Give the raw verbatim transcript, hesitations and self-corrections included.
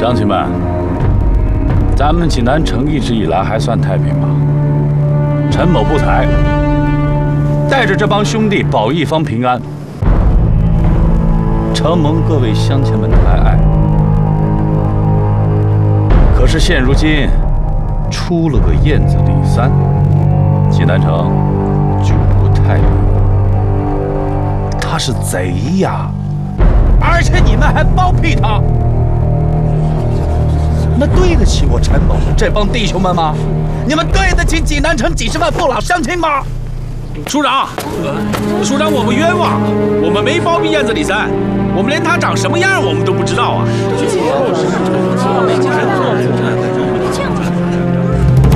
乡亲们，咱们济南城一直以来还算太平吧？陈某不才，带着这帮兄弟保一方平安，承蒙各位乡亲们的来爱。可是现如今出了个燕子李三，济南城就不太平了。他是贼呀！ 而且你们还包庇他，那对得起我陈某这帮弟兄们吗？你们对得起济南城几十万父老乡亲吗？ 处长，处长，我们冤枉，我们没包庇燕子李三，我们连他长什么样我们都不知道啊！